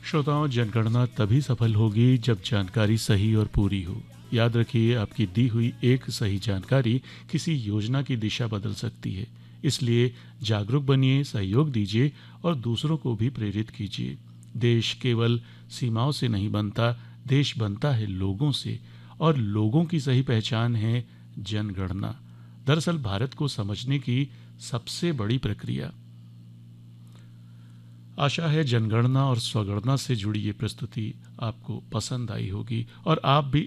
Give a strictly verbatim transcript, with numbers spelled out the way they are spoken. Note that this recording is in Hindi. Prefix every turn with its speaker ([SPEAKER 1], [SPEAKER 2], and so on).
[SPEAKER 1] श्रोताओं, जनगणना तभी सफल होगी जब जानकारी सही और पूरी हो। याद रखिए, आपकी दी हुई एक सही जानकारी किसी योजना की दिशा बदल सकती है। इसलिए जागरूक बनिए, सहयोग दीजिए और दूसरों को भी प्रेरित कीजिए। देश केवल सीमाओं से नहीं बनता, देश बनता है लोगों से, और लोगों की सही पहचान है जनगणना। दरअसल भारत को समझने की सबसे बड़ी प्रक्रिया। आशा है जनगणना और स्वगणना से जुड़ी ये प्रस्तुति आपको पसंद आई होगी और आप भी